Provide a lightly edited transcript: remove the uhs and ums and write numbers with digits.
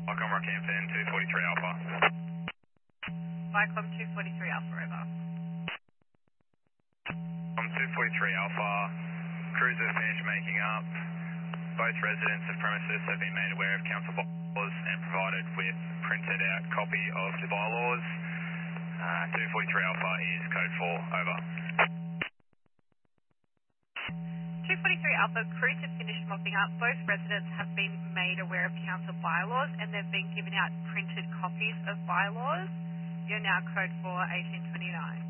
Vicom Rockhampton 243 Alpha. Vicom 243 Alpha, over. 243 Alpha, crews have finished making up. Both residents of premises have been made aware of council bylaws and provided with printed out copy of the bylaws. 243 Alpha is code 4, over. 243 Alpha, crews have finished mopping up. Both residents have been made aware of council bylaws and they've been given out printed copies of bylaws. You're now code 4, 1829.